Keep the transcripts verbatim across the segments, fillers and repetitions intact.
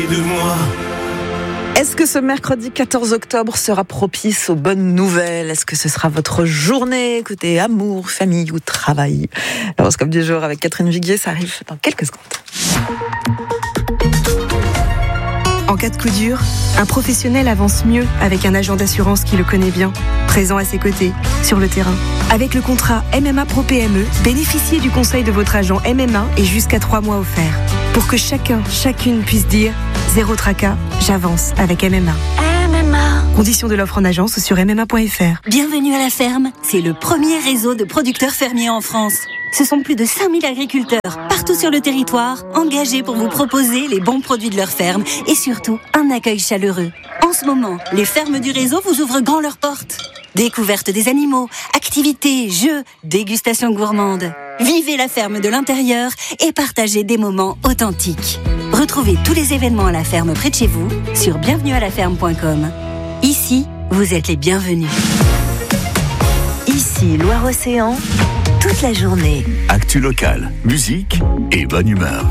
De moi. Est-ce que ce mercredi quatorze octobre sera propice aux bonnes nouvelles ? Est-ce que ce sera votre journée côté amour, famille ou travail ? L'horoscope du jour avec Catherine Viguier, ça arrive dans quelques secondes. En cas de coup dur, un professionnel avance mieux avec un agent d'assurance qui le connaît bien, présent à ses côtés, sur le terrain. Avec le contrat M M A Pro P M E, bénéficiez du conseil de votre agent M M A et jusqu'à trois mois offerts. Pour que chacun, chacune puisse dire « Zéro tracas, j'avance avec M M A ». M M A. Conditions de l'offre en agence sur m m a point f r. Bienvenue à la ferme. C'est le premier réseau de producteurs fermiers en France. Ce sont plus de cinq mille agriculteurs, partout sur le territoire, engagés pour vous proposer les bons produits de leur ferme et surtout un accueil chaleureux. En ce moment, les fermes du réseau vous ouvrent grand leurs portes. Découverte des animaux, activités, jeux, dégustations gourmandes. Vivez la ferme de l'intérieur et partagez des moments authentiques. Retrouvez tous les événements à la ferme près de chez vous sur bienvenue à la ferme point com. Ici, vous êtes les bienvenus. Ici, Loire-Océan, toute la journée. Actu locale, musique et bonne humeur.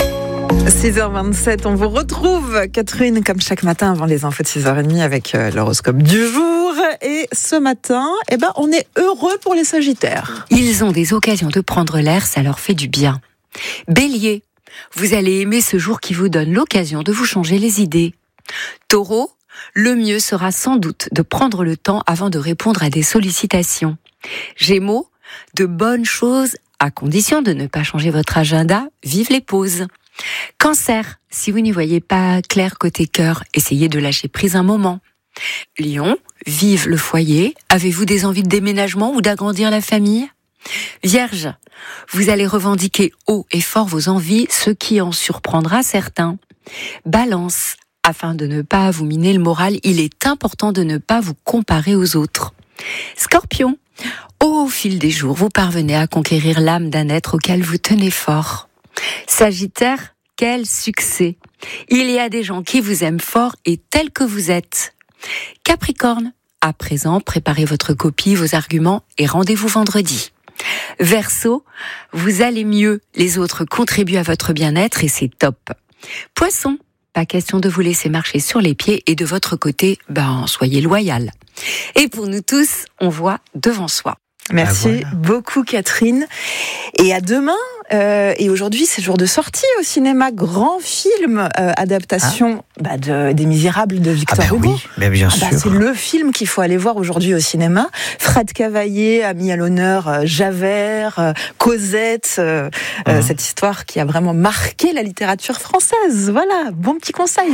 six heures vingt-sept, on vous retrouve, Catherine, comme chaque matin avant les infos de six heures trente avec euh, l'horoscope du jour. Et ce matin, eh ben, on est heureux pour les Sagittaires. Ils ont des occasions de prendre l'air, ça leur fait du bien. Bélier, vous allez aimer ce jour qui vous donne l'occasion de vous changer les idées. Taureau, le mieux sera sans doute de prendre le temps avant de répondre à des sollicitations. Gémeaux, de bonnes choses, à condition de ne pas changer votre agenda, vive les pauses. Cancer, si vous n'y voyez pas clair côté cœur, essayez de lâcher prise un moment. Lion, vive le foyer, avez-vous des envies de déménagement ou d'agrandir la famille ? Vierge, vous allez revendiquer haut et fort vos envies, ce qui en surprendra certains. Balance, afin de ne pas vous miner le moral, il est important de ne pas vous comparer aux autres. Scorpion, au fil des jours, vous parvenez à conquérir l'âme d'un être auquel vous tenez fort. Sagittaire, quel succès! Il y a des gens qui vous aiment fort et tels que vous êtes. Capricorne, à présent, préparez votre copie, vos arguments et rendez-vous vendredi. Verseau, vous allez mieux, les autres contribuent à votre bien-être et c'est top. Poisson, pas question de vous laisser marcher sur les pieds et de votre côté, ben, soyez loyal. Et pour nous tous, on voit devant soi. Merci ah, voilà. beaucoup, Catherine. Et à demain. Euh, et aujourd'hui, c'est jour de sortie au cinéma. Grand film, euh, adaptation ah. bah, de, des Misérables de Victor ah ben Hugo. Oui, mais bien ah sûr. Bah, c'est le film qu'il faut aller voir aujourd'hui au cinéma. Fred Cavaillé a mis à l'honneur euh, Javert, euh, Cosette, euh, mmh. euh, cette histoire qui a vraiment marqué la littérature française. Voilà, bon petit conseil.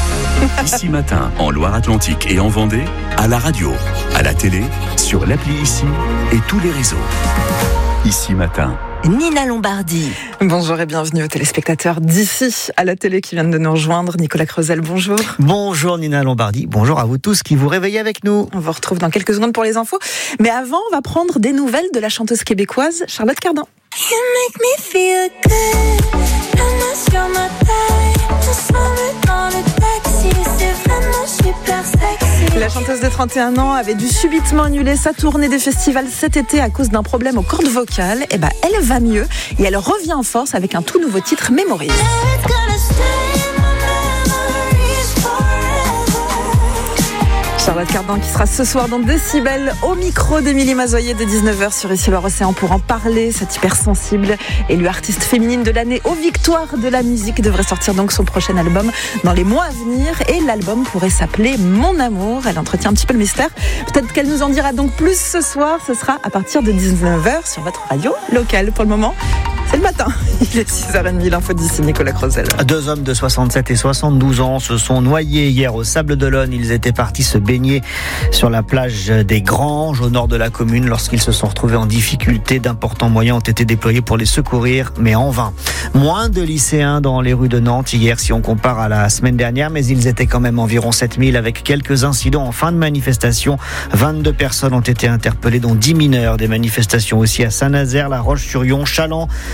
Ici matin, en Loire-Atlantique et en Vendée, à la radio, à la télé, sur l'appli Ici et tous les réseaux. Ici matin. Nina Lombardi. Bonjour et bienvenue aux téléspectateurs d'ici à la télé qui viennent de nous rejoindre. Nicolas Creusel, bonjour. Bonjour Nina Lombardi, bonjour à vous tous qui vous réveillez avec nous. On vous retrouve dans quelques secondes pour les infos. Mais avant, on va prendre des nouvelles de la chanteuse québécoise Charlotte Cardin. You make me feel good. La main sur ma taille. Ensemble dans le taxi. C'est vraiment super sexy. La chanteuse de trente et un ans avait dû subitement annuler sa tournée des festivals cet été à cause d'un problème aux cordes vocales. Et ben, elle va mieux et elle revient en force avec un tout nouveau titre, Mémorise. Charlotte Cardin qui sera ce soir dans Décibel au micro d'Émilie Mazoyer dès dix-neuf heures sur Ici Loire-Océan pour en parler. Cette hypersensible élue artiste féminine de l'année aux victoires de la musique devrait sortir donc son prochain album dans les mois à venir et l'album pourrait s'appeler Mon Amour. Elle entretient un petit peu le mystère. Peut-être qu'elle nous en dira donc plus ce soir. Ce sera à partir de dix-neuf heures sur votre radio locale. Pour le moment, c'est le matin. Il est six heures trente, l'info d'ici Nicolas Creusel. Deux hommes de soixante-sept et soixante-douze ans se sont noyés hier au Sable-d'Olonne. Ils étaient partis se baigner sur la plage des Granges au nord de la commune lorsqu'ils se sont retrouvés en difficulté. D'importants moyens ont été déployés pour les secourir, mais en vain. Moins de lycéens dans les rues de Nantes hier si on compare à la semaine dernière, mais ils étaient quand même environ sept mille avec quelques incidents en fin de manifestation. vingt-deux personnes ont été interpellées, dont dix mineurs. Des manifestations aussi à Saint-Nazaire, La Roche-sur-Yon, Chaland,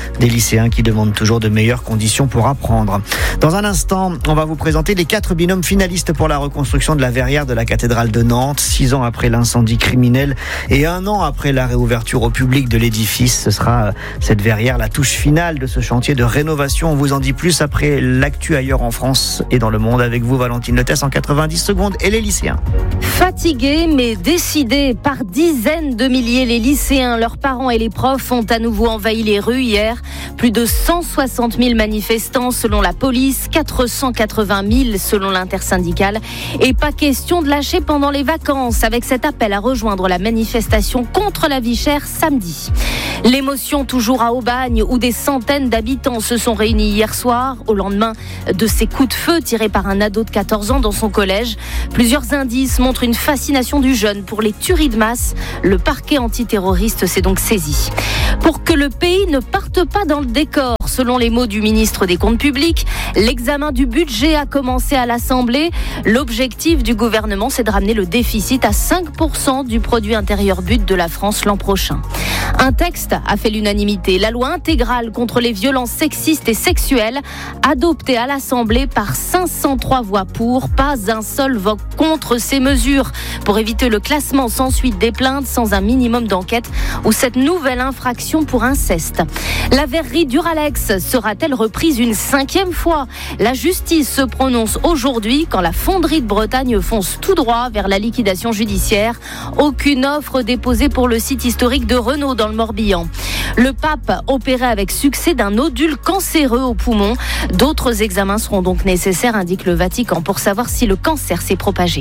Des lycéens qui demandent toujours de meilleures conditions pour apprendre. Dans un instant, on va vous présenter les quatre binômes finalistes pour la reconstruction de la verrière de la cathédrale de Nantes. Six ans après l'incendie criminel et un an après la réouverture au public de l'édifice, ce sera cette verrière la touche finale de ce chantier de rénovation. On vous en dit plus après l'actu ailleurs en France et dans le monde avec vous, Valentine Letès, en quatre-vingt-dix secondes et les lycéens. Fatigués mais décidés, par dizaines de milliers, les lycéens, leurs parents et les profs ont à nouveau envahi les rues hier. Plus de cent soixante mille manifestants selon la police, quatre cent quatre-vingt mille selon l'intersyndicale. Et pas question de lâcher pendant les vacances avec cet appel à rejoindre la manifestation contre la vie chère samedi. L'émotion toujours à Aubagne où des centaines d'habitants se sont réunis hier soir au lendemain de ces coups de feu tirés par un ado de quatorze ans dans son collège. Plusieurs indices montrent une fascination du jeune pour les tueries de masse. Le parquet antiterroriste s'est donc saisi. Pour que le pays ne parte pas dans le décor, selon les mots du ministre des Comptes publics, l'examen du budget a commencé à l'Assemblée. L'objectif du gouvernement, c'est de ramener le déficit à cinq pour cent du produit intérieur brut de la France l'an prochain. Un texte a fait l'unanimité. La loi intégrale contre les violences sexistes et sexuelles, adoptée à l'Assemblée par cinq cent trois voix pour, pas un seul vote contre ces mesures, pour éviter le classement sans suite des plaintes sans un minimum d'enquête ou cette nouvelle infraction pour inceste. La verrerie Duralex sera-t-elle reprise une cinquième fois ? La justice se prononce aujourd'hui quand la fonderie de Bretagne fonce tout droit vers la liquidation judiciaire. Aucune offre déposée pour le site historique de Renault dans le Morbihan. Le pape opéré avec succès d'un nodule cancéreux au poumon. D'autres examens seront donc nécessaires, indique le Vatican, pour savoir si le cancer s'est propagé.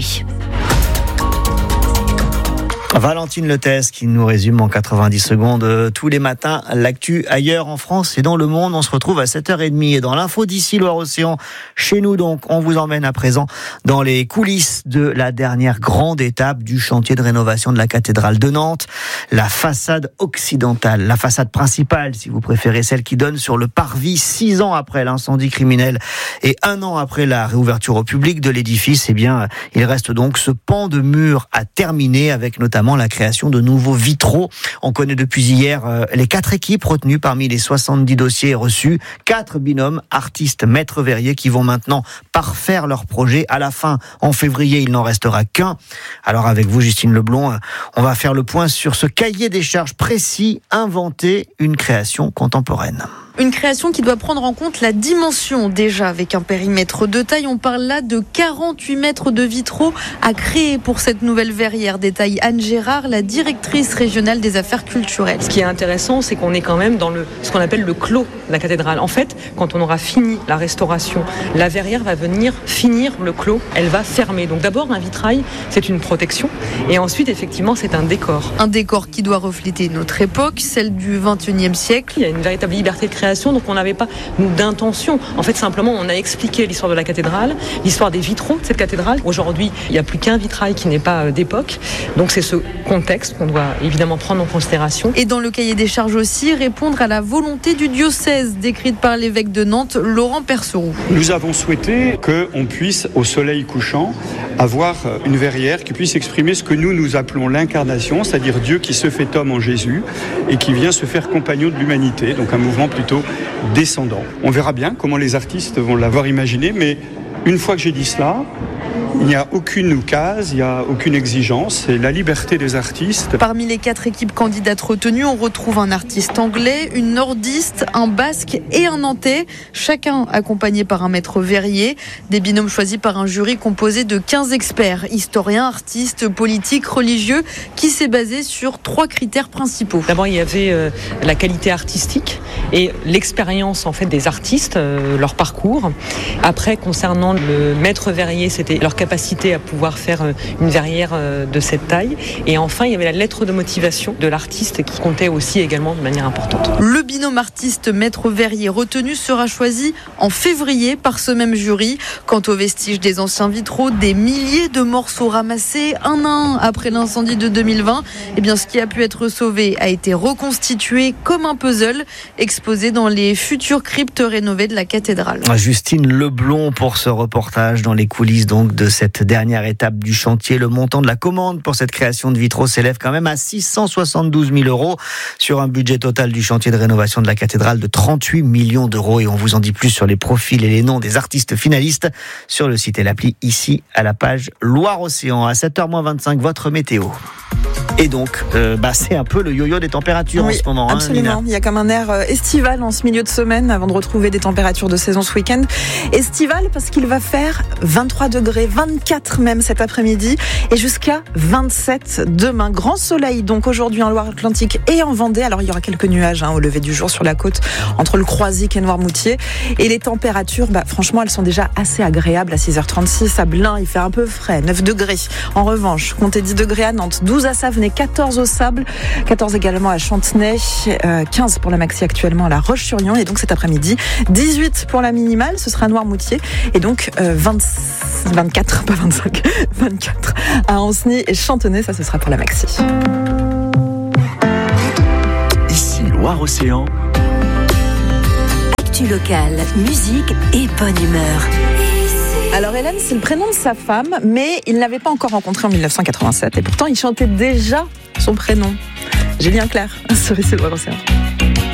Valentine Letès qui nous résume en quatre-vingt-dix secondes euh, tous les matins l'actu ailleurs en France et dans le monde. On se retrouve à sept heures trente et dans l'info d'ici Loire-Océan. Chez nous donc, on vous emmène à présent dans les coulisses de la dernière grande étape du chantier de rénovation de la cathédrale de Nantes. La façade occidentale, la façade principale si vous préférez, celle qui donne sur le parvis six ans après l'incendie criminel et un an après la réouverture au public de l'édifice. Eh bien, il reste donc ce pan de mur à terminer avec notamment la création de nouveaux vitraux. On connaît depuis hier euh, les quatre équipes retenues parmi les soixante-dix dossiers reçus. Quatre binômes artistes maîtres verriers qui vont maintenant parfaire leur projet. À la fin, en février, il n'en restera qu'un. Alors avec vous, Justine Leblond, euh, on va faire le point sur ce cahier des charges précis, inventer une création contemporaine. Une création qui doit prendre en compte la dimension déjà avec un périmètre de taille. On parle là de quarante-huit mètres de vitraux à créer pour cette nouvelle verrière. Détaille Anne Gérard, la directrice régionale des affaires culturelles. Ce qui est intéressant, c'est qu'on est quand même dans le, ce qu'on appelle le clos de la cathédrale. En fait, quand on aura fini la restauration, la verrière va venir finir le clos. Elle va fermer. Donc d'abord, un vitrail, c'est une protection. Et ensuite, effectivement, c'est un décor. Un décor qui doit refléter notre époque, celle du vingt et unième siècle. Il y a une véritable liberté de création. Donc on n'avait pas, nous, d'intention. En fait, simplement, on a expliqué l'histoire de la cathédrale, l'histoire des vitraux de cette cathédrale. Aujourd'hui, il n'y a plus qu'un vitrail qui n'est pas d'époque. Donc c'est ce contexte qu'on doit évidemment prendre en considération. Et dans le cahier des charges aussi, répondre à la volonté du diocèse, décrite par l'évêque de Nantes, Laurent Perceroux. Nous avons souhaité qu'on puisse, au soleil couchant, avoir une verrière qui puisse exprimer ce que nous, nous appelons l'incarnation, c'est-à-dire Dieu qui se fait homme en Jésus et qui vient se faire compagnon de l'humanité. Donc un mouvement plutôt descendant. On verra bien comment les artistes vont l'avoir imaginé, mais une fois que j'ai dit cela, il n'y a aucune case, il n'y a aucune exigence, c'est la liberté des artistes. Parmi les quatre équipes candidates retenues, on retrouve un artiste anglais, une nordiste, un basque et un nantais, chacun accompagné par un maître verrier. Des binômes choisis par un jury composé de quinze experts, historiens, artistes, politiques, religieux, qui s'est basé sur trois critères principaux. D'abord, il y avait euh, la qualité artistique et l'expérience en fait des artistes, euh, leur parcours. Après, concernant le maître verrier, c'était leur capacité à pouvoir faire une verrière de cette taille. Et enfin, il y avait la lettre de motivation de l'artiste qui comptait aussi également de manière importante. Le binôme artiste maître verrier retenu sera choisi en février par ce même jury. Quant aux vestiges des anciens vitraux, des milliers de morceaux ramassés un à un après l'incendie de deux mille vingt, eh bien, ce qui a pu être sauvé a été reconstitué comme un puzzle, exposé dans les futures cryptes rénovées de la cathédrale. Justine Leblond pour ce reportage dans les coulisses donc de cette dernière étape du chantier. Le montant de la commande pour cette création de vitraux s'élève quand même à six cent soixante-douze mille euros sur un budget total du chantier de rénovation de la cathédrale de trente-huit millions d'euros. Et on vous en dit plus sur les profils et les noms des artistes finalistes sur le site et l'appli ici à la page Loire-Océan. À sept heures moins vingt-cinq, votre météo. Et donc, euh, bah, c'est un peu le yo-yo des températures oui, en ce moment. Absolument. Hein, il y a comme un air estival en ce milieu de semaine avant de retrouver des températures de saison ce week-end. Estival parce qu'il va faire vingt-trois degrés, vingt-quatre même cet après-midi et jusqu'à vingt-sept demain. Grand soleil donc aujourd'hui en Loire-Atlantique et en Vendée. Alors il y aura quelques nuages hein, au lever du jour sur la côte entre le Croisic et Noirmoutier. Et les températures, bah, franchement, elles sont déjà assez agréables à six heures trente-six. À Blain, il fait un peu frais, neuf degrés. En revanche, comptez dix degrés à Nantes, douze à Savenay, quatorze au Sable, quatorze également à Chantenay, euh, quinze pour la maxi actuellement à La Roche-sur-Yon et donc cet après-midi dix-huit pour la minimale, ce sera Noirmoutier et donc euh, vingt, vingt-quatre, pas vingt-cinq, vingt-quatre à Ancenis et Chantenay, ça ce sera pour la maxi. Ici Loire-Océan. Actu locale, musique et bonne humeur. Alors Hélène, c'est le prénom de sa femme, mais il ne l'avait pas encore rencontrée en dix-neuf cent quatre-vingt-sept et pourtant il chantait déjà son prénom. Julien Clerc sur Ici Loire-Océan.